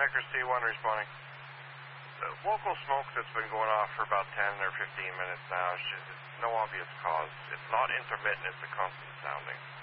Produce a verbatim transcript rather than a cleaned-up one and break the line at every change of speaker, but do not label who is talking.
Packer C one responding. The local smoke that's been going off for about ten or fifteen minutes now, it's just it's no obvious cause. It's not intermittent, it's a constant sounding.